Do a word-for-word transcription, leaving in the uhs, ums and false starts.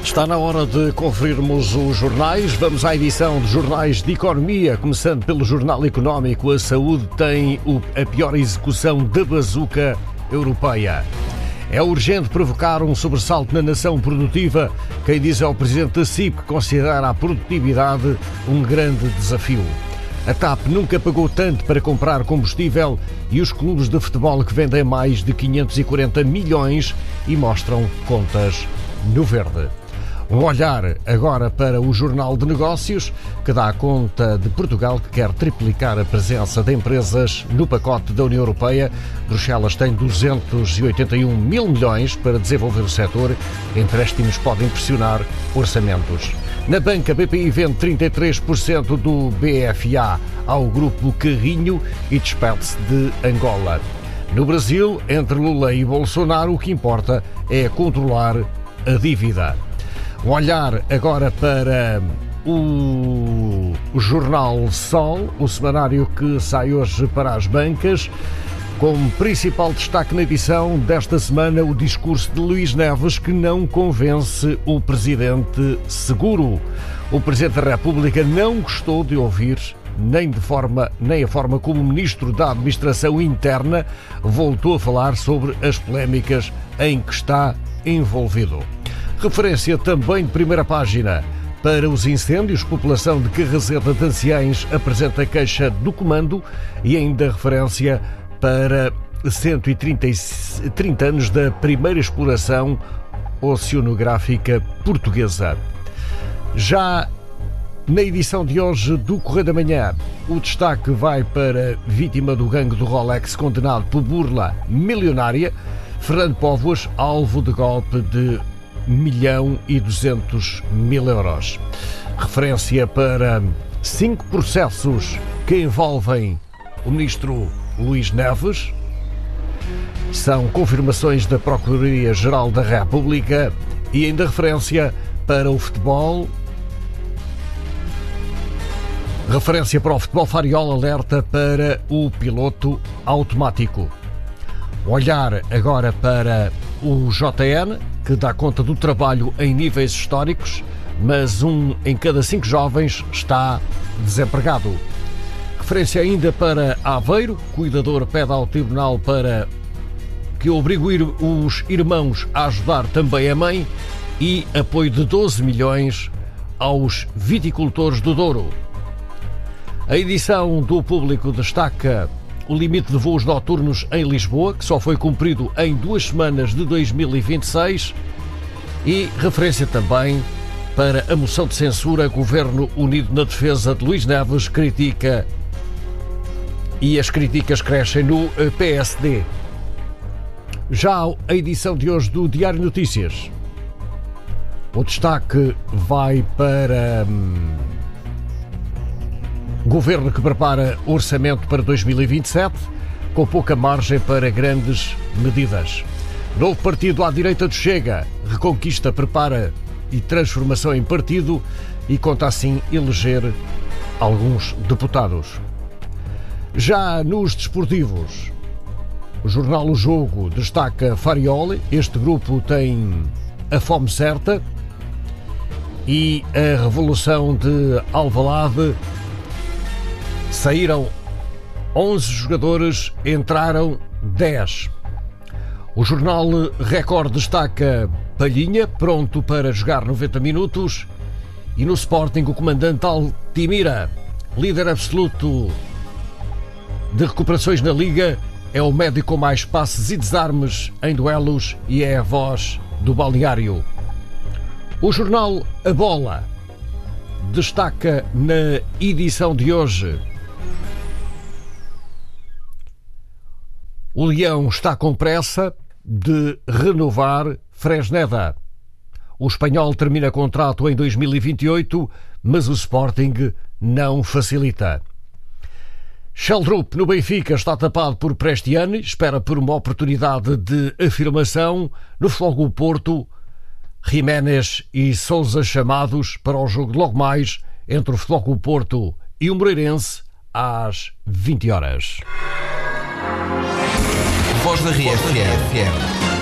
Está na hora de conferirmos os jornais. Vamos à edição de jornais de economia, começando pelo Jornal Económico. A saúde tem a pior execução da bazuca europeia. É urgente provocar um sobressalto na nação produtiva. Quem diz é o presidente da C I P, que considera a produtividade um grande desafio. A T A P nunca pagou tanto para comprar combustível e os clubes de futebol que vendem mais de quinhentos e quarenta milhões e mostram contas no verde. Um olhar agora para o Jornal de Negócios, que dá conta de Portugal, que quer triplicar a presença de empresas no pacote da União Europeia. Bruxelas tem duzentos e oitenta e um mil milhões para desenvolver o setor. Empréstimos podem pressionar orçamentos. Na banca, B P I vende trinta e três por cento do B F A ao grupo Carrinho e despede-se de Angola. No Brasil, entre Lula e Bolsonaro, o que importa é controlar a dívida. Um olhar agora para o, o Jornal Sol, o semanário que sai hoje para as bancas. Como principal destaque na edição desta semana, o discurso de Luís Neves, que não convence o presidente Seguro. O Presidente da República não gostou de ouvir nem, de forma, nem a forma como o Ministro da Administração Interna voltou a falar sobre as polémicas em que está envolvido. Referência também de primeira página para os incêndios. População de Carraseta de Anciães apresenta queixa do comando e ainda referência para cento e trinta anos da primeira exploração oceanográfica portuguesa. Já na edição de hoje do Correio da Manhã, o destaque vai para vítima do gangue do Rolex condenado por burla milionária. Fernando Póvoas, alvo de golpe de um milhão e duzentos mil euros. Referência para cinco processos que envolvem o ministro Luís Neves. São confirmações da Procuradoria-Geral da República e ainda referência para o futebol. Referência para o futebol. Fariol alerta para o piloto automático. Olhar agora para o J N, que dá conta do trabalho em níveis históricos, mas um em cada cinco jovens está desempregado. Referência ainda para Aveiro. Cuidador pede ao tribunal para que obrigue os irmãos a ajudar também a mãe. E apoio de doze milhões aos viticultores do Douro. A edição do Público destaca o limite de voos noturnos em Lisboa, que só foi cumprido em duas semanas de dois mil e vinte e seis. E referência também para a moção de censura. Governo Unido na defesa de Luís Neves critica, e as críticas crescem no P S D. Já a edição de hoje do Diário Notícias, o destaque vai para hum, governo que prepara orçamento para dois mil e vinte e sete, com pouca margem para grandes medidas. Novo partido à direita do Chega, Reconquista prepara e transformação em partido e conta assim eleger alguns deputados. Já nos desportivos, o jornal O Jogo destaca Fariol. Este grupo tem a fome certa e a revolução de Alvalade. Saíram onze jogadores, entraram dez. O jornal Record destaca Palhinha, pronto para jogar noventa minutos. E no Sporting, o comandante Altimira, líder absoluto de recuperações na Liga, é o médico com mais passes e desarmes em duelos e é a voz do balneário. O jornal A Bola destaca na edição de hoje: o Leão está com pressa de renovar Fresneda. O espanhol termina contrato em dois mil e vinte e oito, mas o Sporting não facilita. Sheldrup no Benfica está tapado por Prestiani, espera por uma oportunidade de afirmação. No Futebol Porto, Jiménez e Sousa chamados para o jogo de logo mais entre o Futebol Porto e o Moreirense às vinte horas. Voz da R F M.